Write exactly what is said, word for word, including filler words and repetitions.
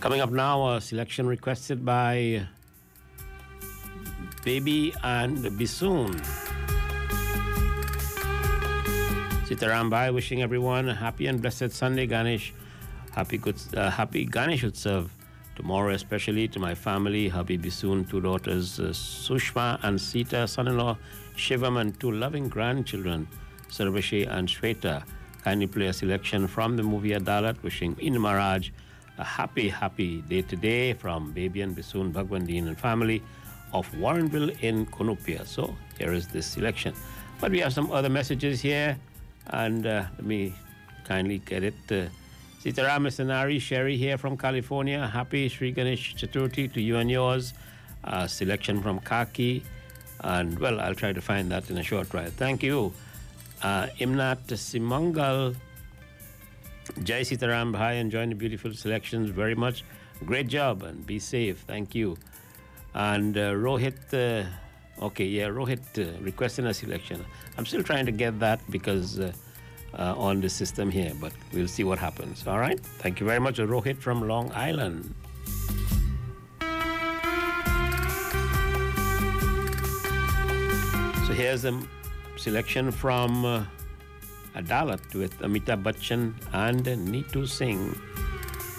Coming up now, a selection requested by Baby and Bisoon. Sitaram Bhai wishing everyone a happy and blessed Sunday, Ganesh. Happy good, uh, happy Ganesh Utsav tomorrow, especially to my family, hubby Bisoon, two daughters, uh, Sushma and Sita, son-in-law Shivam, and two loving grandchildren, Sarvashi and Shweta. Kindly play a selection from the movie Adalat, wishing In Maharaj a happy, happy day today from Baby and Bisoon, Bhagwandeen and family of Warrenville in Konupia. So here is this selection. But we have some other messages here, and uh, let me kindly get it. Uh, Sitaram Sanari, Sherry here from California. Happy Sri Ganesh Chaturthi to you and yours. Uh, selection from Kaki. And, well, I'll try to find that in a short while. Thank you. Uh, Imnat Simangal. Jai Sitaram Bhai, enjoying the beautiful selections very much. Great job and be safe. Thank you. And uh, Rohit, uh, okay, yeah, Rohit uh, requesting a selection. I'm still trying to get that because uh, uh, on the system here, but we'll see what happens. All right. Thank you very much, Rohit from Long Island. So here's a selection from uh, Adalat with Amitabh Bachchan and Neetu Singh.